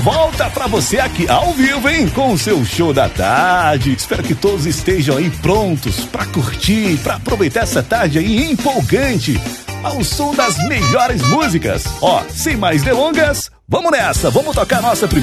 Volta pra você aqui ao vivo, hein? Com o seu show da tarde. Espero que todos estejam aí prontos pra curtir, pra aproveitar essa tarde aí empolgante, ao som das melhores músicas. Ó, sem mais delongas, vamos nessa, vamos tocar nossa primeira